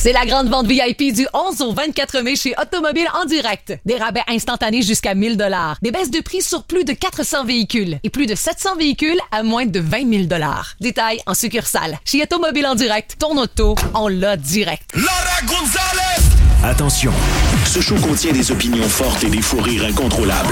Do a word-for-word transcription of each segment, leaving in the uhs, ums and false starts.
C'est la grande vente V I P du onze au vingt-quatre mai chez Automobile en direct. Des rabais instantanés jusqu'à mille dollars. Des baisses de prix sur plus de quatre cents véhicules et plus de sept cents véhicules à moins de vingt mille dollars. Détails en succursale. Chez Automobile en direct, ton auto, on l'a direct. Lara Gonzalez! Attention, ce show contient des opinions fortes et des fous rires incontrôlables.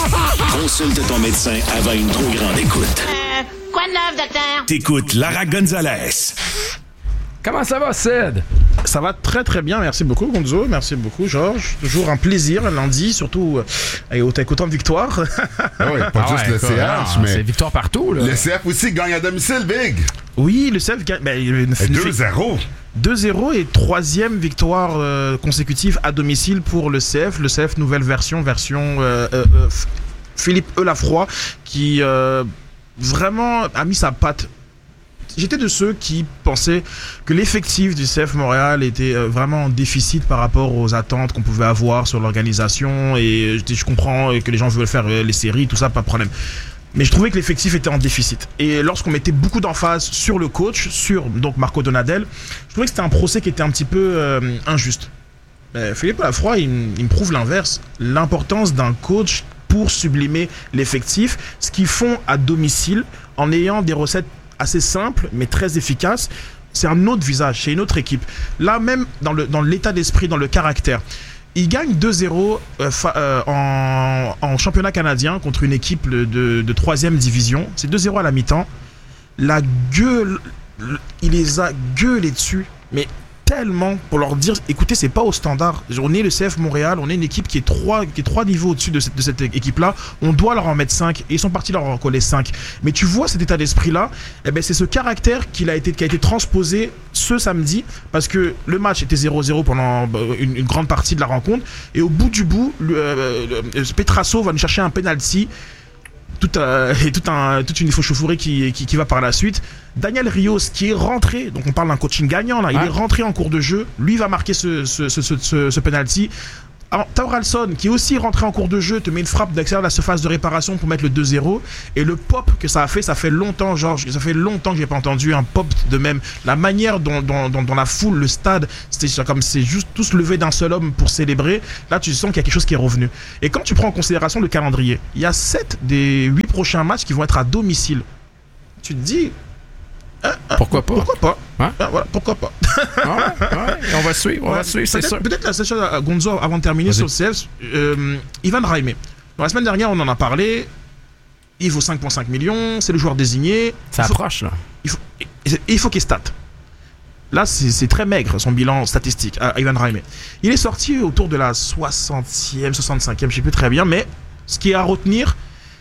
Consulte ton médecin avant une trop grande écoute. Euh, quoi de neuf, docteur? T'écoutes Lara Gonzalez. Comment ça va, Sid? Ça va très très bien, merci beaucoup Gonzo, merci beaucoup Georges. Toujours un plaisir lundi, surtout euh, avec autant de victoires. Ah oui, pas ah juste ouais, le C H, non, mais... C'est victoire partout, là. Le C F aussi gagne à domicile, Big! Oui, le C F gagne... Ben, une, deux zéro. deux zéro et troisième victoire euh, consécutive à domicile pour le C F. Le C F, nouvelle version, version euh, euh, euh, Philippe Elafroy, qui euh, vraiment a mis sa patte. J'étais de ceux qui pensaient que l'effectif du C F Montréal était vraiment en déficit par rapport aux attentes qu'on pouvait avoir sur l'organisation, et je comprends que les gens veulent faire les séries, tout ça, pas de problème. Mais je trouvais que l'effectif était en déficit. Et lorsqu'on mettait beaucoup d'emphase sur le coach, sur donc Marco Donadel, je trouvais que c'était un procès qui était un petit peu euh, injuste. Mais Philippe Elafroy, il, il me prouve l'inverse. L'importance d'un coach pour sublimer l'effectif, ce qu'ils font à domicile en ayant des recettes assez simple mais très efficace, c'est un autre visage, c'est une autre équipe. Là même dans, le, dans l'état d'esprit, dans le caractère, ils gagnent deux zéro euh, fa- euh, en, en championnat canadien contre une équipe de, de troisième division. C'est deux zéro à la mi-temps. La gueule, il les a gueulés dessus, mais tellement, pour leur dire, écoutez, c'est pas au standard. On est le C F Montréal, on est une équipe qui est trois, qui est trois niveaux au-dessus de cette, de cette équipe-là. On doit leur en mettre cinq, et ils sont partis leur en coller cinq. Mais tu vois cet état d'esprit-là, eh ben, c'est ce caractère qui a été, qui a été transposé ce samedi, parce que le match était zéro zéro pendant une, une grande partie de la rencontre, et au bout du bout, le, euh, le, Petrasso va nous chercher un penalty. Tout, euh, et tout un, toute une échauffourée qui, qui, qui va par la suite. Daniel Rios qui est rentré, donc on parle d'un coaching gagnant là, il ah. est rentré en cours de jeu, lui va marquer ce, ce, ce, ce, ce, ce penalty. Tauralson qui est aussi rentré en cours de jeu te met une frappe d'extérieur de la surface de réparation pour mettre le deux zéro, et le pop que ça a fait, ça fait longtemps Georges, ça fait longtemps que j'ai pas entendu un pop de même. La manière dont, dont, dont, dont la foule, le stade, c'était comme c'est juste tous levés d'un seul homme pour célébrer. Là tu sens qu'il y a quelque chose qui est revenu. Et quand tu prends en considération le calendrier, il y a sept des huit prochains matchs qui vont être à domicile. Tu te dis Hein, hein, pourquoi pas? Pourquoi pas? Hein? Ah, voilà, pourquoi pas? ouais, ouais, on va suivre, on ouais, va suivre, c'est peut-être, sûr. Peut-être la seule chose à Gonzo avant de terminer Vas-y. Sur le C F, euh, Ivan Raimé. La semaine dernière, on en a parlé. Il vaut cinq virgule cinq millions, c'est le joueur désigné. Ça faut, approche, là. Il faut, il faut qu'il state. Là, c'est, c'est très maigre son bilan statistique à Ivan Raimé. Il est sorti autour de la soixantième, soixante-cinquième, je ne sais plus très bien, mais ce qui est à retenir,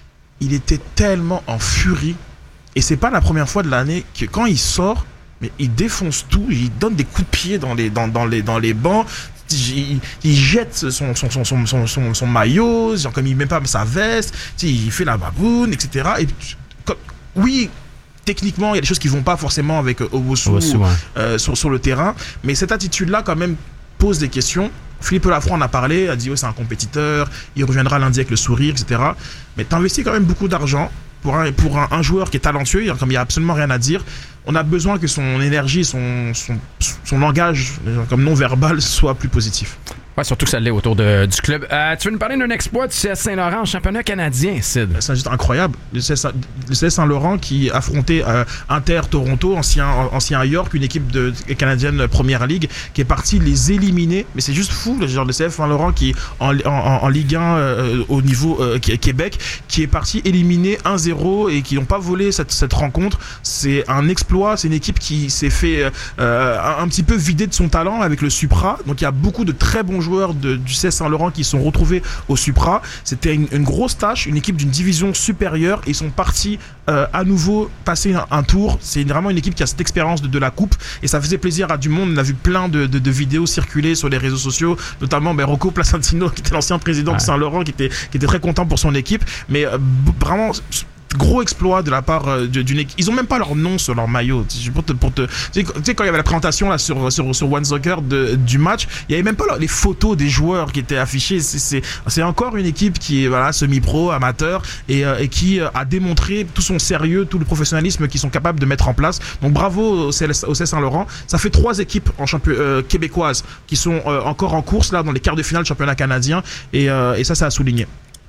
il était tellement en furie. Et c'est pas la première fois de l'année que quand il sort, mais il défonce tout, il donne des coups de pied dans les, dans, dans les, dans les bancs, il, il jette son, son, son, son, son, son, son maillot, genre comme il met pas sa veste, il fait la baboune, et cetera. Et comme, oui, techniquement, il y a des choses qui vont pas forcément avec Owusu ouais. euh, sur, sur le terrain, mais cette attitude-là quand même pose des questions. Philippe Elafroy en a parlé, a dit oh, c'est un compétiteur, il reviendra lundi avec le sourire, et cetera. Mais t'investis quand même beaucoup d'argent pour un, pour un, un joueur qui est talentueux, comme il n'y a absolument rien à dire. On a besoin que son énergie, son, son, son langage comme non-verbal soit plus positif. Ouais, surtout que ça l'est autour de, du club. Euh, tu veux nous parler d'un exploit du C S Saint-Laurent en championnat canadien, Sid? C'est juste incroyable. Le C S, le C S Saint-Laurent qui affrontait euh, Inter Toronto, ancien, ancien York, une équipe de, de canadienne Première Ligue, qui est partie les éliminer. Mais c'est juste fou, le genre de C S Saint-Laurent qui en, en, en Ligue un euh, au niveau euh, Québec, qui est parti éliminer un zéro et qui n'ont pas volé cette, cette rencontre. C'est un exploit. C'est une équipe qui s'est fait euh, un, un petit peu vider de son talent avec le Supra. Donc il y a beaucoup de très bons joueurs de, du C S Saint-Laurent qui sont retrouvés au Supra. C'était une, une grosse tâche, une équipe d'une division supérieure, et ils sont partis euh, à nouveau passer un, un tour. C'est vraiment une équipe qui a cette expérience de, de la coupe, et ça faisait plaisir à du monde. On a vu plein de, de, de vidéos circuler sur les réseaux sociaux, notamment ben, Rocco Placentino qui était l'ancien président ouais. de Saint-Laurent, qui était, qui était très content pour son équipe. Mais euh, vraiment gros exploit de la part euh, d'une équipe. Ils ont même pas leur nom sur leur maillot. Pour te, pour te, tu sais, quand il y avait la présentation là sur sur sur One Soccer de, du match, il y avait même pas les photos des joueurs qui étaient affichées. C'est c'est, c'est encore une équipe qui est voilà semi-pro, amateur et, euh, et qui a démontré tout son sérieux, tout le professionnalisme qu'ils sont capables de mettre en place. Donc bravo au C S Saint-Laurent. Ça fait trois équipes en champion euh, québécoises qui sont euh, encore en course là dans les quarts de finale du championnat canadien et, euh, et ça, ça a souligné.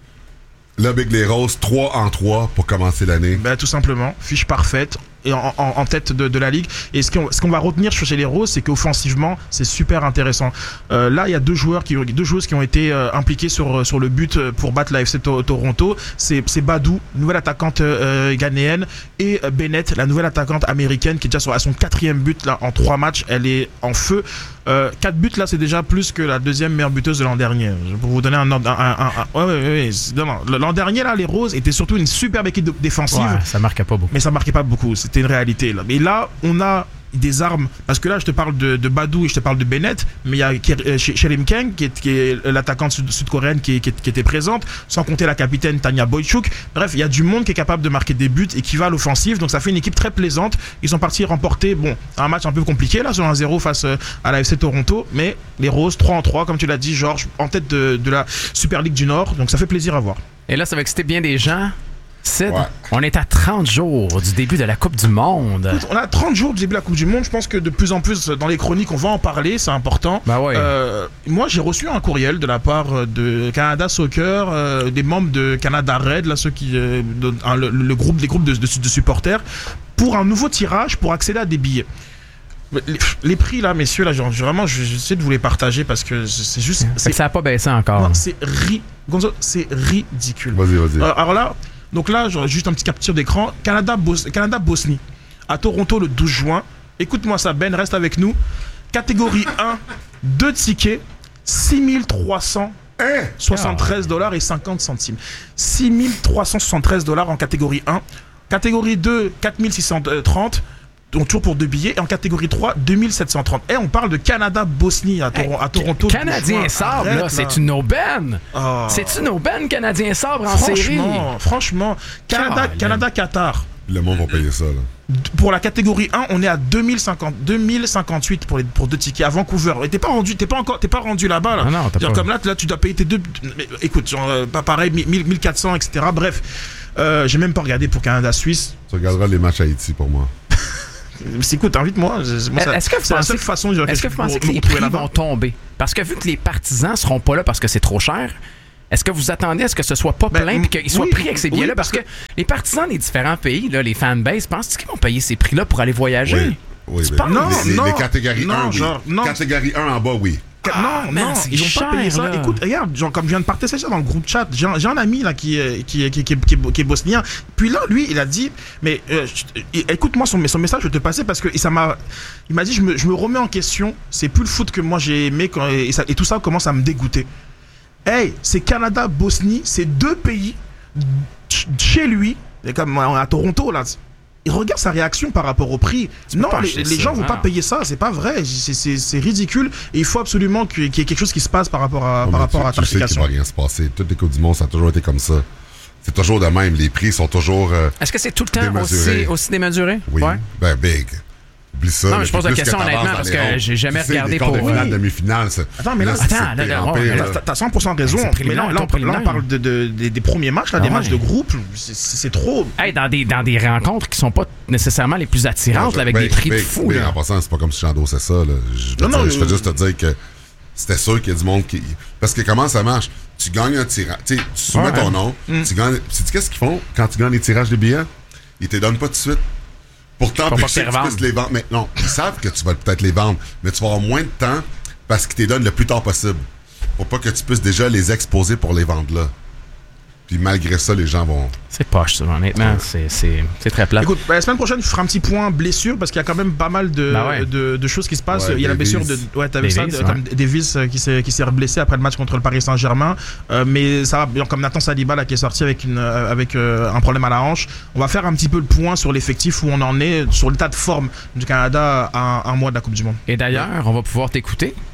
Là, Big Les Roses, trois en trois pour commencer l'année. Ben, tout simplement, fiche parfaite et en, en, en tête de, de la ligue. Et ce qu'on, ce qu'on va retenir chez les Roses, c'est qu'offensivement, c'est super intéressant. Euh, là, il y a deux joueurs qui, deux joueuses qui ont été euh, impliqués sur, sur le but pour battre la F C to- Toronto. C'est, c'est Badou, nouvelle attaquante euh, ghanéenne, et Bennett, la nouvelle attaquante américaine, qui est déjà sur, à son quatrième but là, en trois matchs. Elle est en feu. Euh, quatre buts là, c'est déjà plus que la deuxième meilleure buteuse de l'an dernier. Pour vous donner un ordre, un, un, un, un, ouais, ouais, ouais, non, non. L'an dernier là, les Roses étaient surtout une superbe équipe de, défensive. Ouais, ça marquait pas beaucoup. Mais ça marquait pas beaucoup. C'était une réalité là. Mais là, on a des armes, parce que là je te parle de, de Badou et je te parle de Bennett, mais il y a euh, Sherim Kang qui est, qui est l'attaquante sud- sud-coréenne qui, est, qui, est, qui était présente, sans compter la capitaine Tanya Boychuk. Bref, il y a du monde qui est capable de marquer des buts et qui va à l'offensive, donc ça fait une équipe très plaisante. Ils sont partis remporter, bon, un match un peu compliqué là, sur un zéro face à la F C Toronto, mais les Roses trois en trois, comme tu l'as dit Georges, en tête de, de la Super League du Nord, donc ça fait plaisir à voir. Et là, ça va exciter bien des gens. Sid, Ouais. on est à trente jours du début de la Coupe du Monde. Écoute, on a trente jours du début de la Coupe du Monde. Je pense que de plus en plus dans les chroniques, on va en parler. C'est important. Bah ouais. Euh, moi, j'ai reçu un courriel de la part de Canada Soccer, euh, des membres de Canada Red, là, ceux qui, euh, de, hein, le, le groupe, les groupes de, de, de supporters, pour un nouveau tirage pour accéder à des billets. Les, les prix là, messieurs, là, genre, vraiment, j'essaie de vous les partager parce que c'est juste. C'est que ça n'a pas baissé encore. Non, c'est ri... Gonzo, c'est ridicule. Vas-y, vas-y. Euh, alors là. Donc là, j'aurais juste un petit capture d'écran. Canada-Bosnie, Canada-Bosnie, à Toronto le douze juin. Écoute-moi ça, Ben, reste avec nous. Catégorie un, deux tickets, six mille trois cent soixante-treize dollars et cinquante centimes. six mille trois cent soixante-treize dollars en catégorie un. Catégorie deux, quatre mille six cent trente. Donc toujours pour deux billets. Et en catégorie trois, deux mille sept cent trente. Et on parle de Canada-Bosnie à, Toron- à Toronto. Canadien Sabre, là, Arrête, c'est une aubaine. Oh. C'est une aubaine, Canadien Sabre en série. Franchement, franchement, Canada, Colin. Canada-Qatar. Le monde va payer ça, là. Pour la catégorie un, on est à deux mille cinquante, deux mille cinquante-huit pour, les, pour deux tickets à Vancouver. Et t'es pas rendu, t'es pas encore, t'es pas rendu là-bas. Là. Ah non, t'as Genre, pas... Comme là, là, tu dois payer tes deux. Mais, écoute, genre, euh, pas pareil, mille, mille quatre cents, et cetera. Bref, euh, j'ai même pas regardé pour Canada-Suisse. Tu regarderas les matchs à Haïti pour moi. Mais écoute, invite-moi. Je- moi, ça- Est-ce que vous c'est la pensez seule que- façon que Est-ce que je vous peux pensez que me les retrouver prix là-bas. vont tomber? Parce que vu que les partisans seront pas là parce que c'est trop cher, est-ce que vous attendez à ce que ce soit pas Ben, plein et qu'ils soient oui, pris avec ces billets-là? oui, parce, parce que, les partisans des différents pays, là, les fanbases, pensent qu'ils vont payer ces prix-là pour aller voyager? Oui. Oui, Tu mais penses? Non, les, non, les catégories non, un, oui. genre, non. Catégorie un en bas, oui. Ah, non, man, non, c'est ils ont cher, pas payé ça. là. Écoute, regarde, genre, comme je viens de partager ça dans le groupe chat, j'ai un, j'ai un ami là qui, est- qui, est- qui, est- qui, est- qui, est- qui est bosnien. Puis là, lui, il a dit, mais euh, je- écoute-moi son, son message, je vais te passer parce que ça m'a, il m'a dit, je me, je me remets en question. C'est plus le foot que moi j'ai aimé quand, et, ça, et tout ça commence à me dégoûter. Hey, c'est Canada, Bosnie, c'est deux pays ch- chez lui, et comme à Toronto là. Il regarde sa réaction par rapport au prix. peux Non, pas les, acheter les ça, gens vont non. pas payer ça, c'est pas vrai. C'est, c'est, c'est ridicule et il faut absolument qu'il y ait quelque chose qui se passe par rapport à, Non, par mais rapport tu, à la tu sais qu'il tarification. va rien se passer. Toutes les Coupes du Monde, ça a toujours été comme ça. C'est toujours de même. Les prix sont toujours. euh, Est-ce que c'est tout le temps Démesuré. aussi, aussi démesuré? oui. Ouais. Ben, big. Oublie ça. Non, mais là, je pose puis la plus question que t'avances honnêtement, dans parce les que rondes, j'ai jamais tu sais, regardé les quarts pour- de finale, Oui. demi-finale. ça- Attends, mais là, c'est attends, là, pire là, en ouais, pire, là, là. T'as, t'as cent pour cent raison. C'est Mais préliminaire, là, là, on, ton là, on préliminaire. parle de, de- des, des premiers matchs, là, des Ah matchs ouais. de groupe. C'est, c'est, c'est trop. Hey, dans, des, dans des rencontres qui sont pas nécessairement les plus attirantes, là, avec Ben, des prix de ben, fou. ben, là. En passant, c'est pas comme si j'endossais ça. Là. Je, veux Non, non, dire, je fais euh, juste te dire que c'était sûr qu'il y a du monde qui. Parce que comment ça marche? Tu gagnes un tirage. Tu sais, tu soumets Ouais. ton nom. Mm. Tu gagnes. Sais-tu qu'est-ce qu'ils font quand tu gagnes les tirages de billets? Ils te donnent pas tout de suite. Pour pas t'empêcher te que les tu puisses vendre. les vendre. Mais non, ils savent que tu vas peut-être les vendre, mais tu vas avoir moins de temps parce qu'ils te donnent le plus tard possible. Pour pas que tu puisses déjà les exposer pour les vendre là. Puis malgré ça, les gens vont. C'est poche, ça, honnêtement. C'est, c'est, c'est très plat. Écoute, ben, la semaine prochaine, je ferai un petit point blessure parce qu'il y a quand même pas mal de, Ben ouais. de, de choses qui se passent. Ouais, Il y a la Davis. blessure de. Ouais, t'as vu ça, Davis, de- ouais. comme Davis euh, qui s'est, qui s'est blessé après le match contre le Paris Saint-Germain. Euh, mais ça va, bien, comme Nathan Saliba là, qui est sorti avec, une, euh, avec euh, un problème à la hanche. On va faire un petit peu le point sur l'effectif où on en est, sur l'état de forme du Canada à un, un mois de la Coupe du Monde. Et d'ailleurs, on va pouvoir t'écouter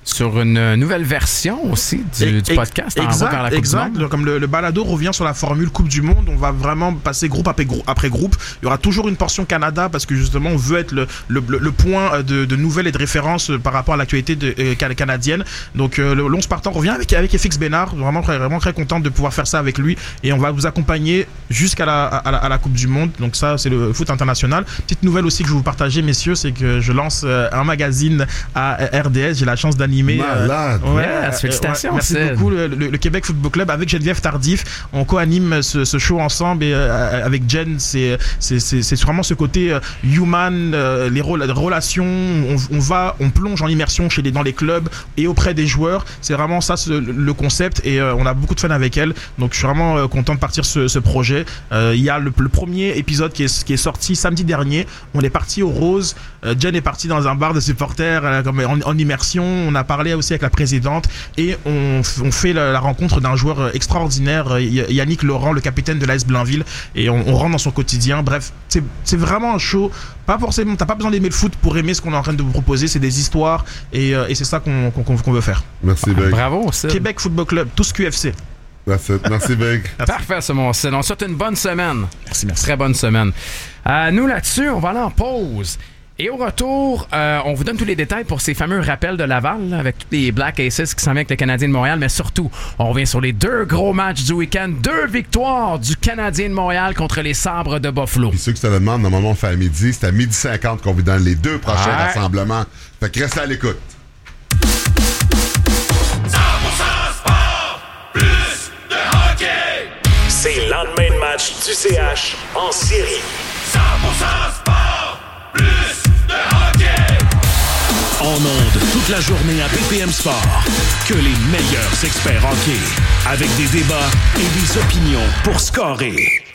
sur une nouvelle version aussi du, Et- du et- podcast. En Exact, route vers la Coupe exact. du Monde. Comme le, le balado revient sur la formule Coupe du Monde, on va vraiment passer groupe après, grou- après groupe. Il y aura toujours une portion Canada parce que justement, on veut être le, le, le- le point de, de nouvelles et de référence par rapport à l'actualité de, euh, can- canadienne. Donc, euh, le l'once partant revient avec, avec F X Bénard. Vraiment, très- vraiment très content de pouvoir faire ça avec lui. Et on va vous accompagner jusqu'à la, à, la, à la Coupe du Monde. Donc, ça, c'est le foot international. Petite nouvelle aussi que je vais vous partager, messieurs, c'est que je lance euh, un magazine à R D S. J'ai la chance d'animer. euh, Malade. Ouais, Yes, euh, félicitations, ouais, merci Sid. beaucoup. Le, le- le Québec Football Club avec Geneviève Tardif, on co-anime ce, ce show ensemble et euh, avec Jen, c'est c'est c'est c'est vraiment ce côté euh, human, euh, les, rela- les relations. On, on va, on plonge en immersion chez les dans les clubs et auprès des joueurs. C'est vraiment ça ce- le concept et euh, on a beaucoup de fun avec elle. Donc je suis vraiment euh, content de partir ce, ce projet. Euh, Il y a le, le premier épisode qui est qui est sorti samedi dernier. On est parti au Rose. Euh, Jen est partie dans un bar de supporters euh, comme en, en immersion. On a parlé aussi avec la présidente et on, f- on fait la, la rencontre d'un joueur euh, extraordinaire, euh, Y- Yannick Laurent, le capitaine de l'A S Blainville, et on, on rentre dans son quotidien. Bref, c'est c'est vraiment un show. Pas forcément, t'as pas besoin d'aimer le foot pour aimer ce qu'on est en train de vous proposer. C'est des histoires et, euh, et c'est ça qu'on qu'on qu'on veut faire. Merci, Big. Bravo, Sid. Québec Football Club, tous Q F C. That's it. Merci, Big. Parfait, c'est mon Sid. On souhaite une bonne semaine. Merci, merci. Très bonne semaine. Euh, nous, là-dessus, on va aller en pause. Et au retour, euh, on vous donne tous les détails pour ces fameux rappels de Laval, là, avec tous les Black Aces qui s'en viennent avec le Canadien de Montréal. Mais surtout, on revient sur les deux gros matchs du week-end. Deux victoires du Canadien de Montréal contre les Sabres de Buffalo. Puis ceux qui se le demandent, normalement, on fait à midi. C'est à midi cinquante qu'on vous donne les deux prochains Ouais. rassemblements. Fait que restez à l'écoute. C'est le lendemain de match du C H en série. cent pour cent sport, plus de hockey. En ondes toute la journée à B P M Sport. Que les meilleurs experts hockey. Avec des débats et des opinions pour scorer.